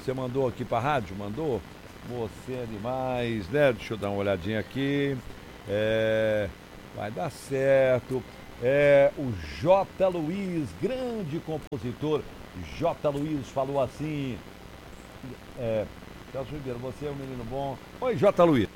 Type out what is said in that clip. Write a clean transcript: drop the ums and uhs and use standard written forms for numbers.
Você mandou aqui pra rádio? Mandou? Você é demais, né? Deixa eu dar uma olhadinha aqui. Vai dar certo. O J. Luiz, grande compositor. J. Luiz falou assim. Celso Ribeiro, você é um menino bom. Oi, J. Luiz.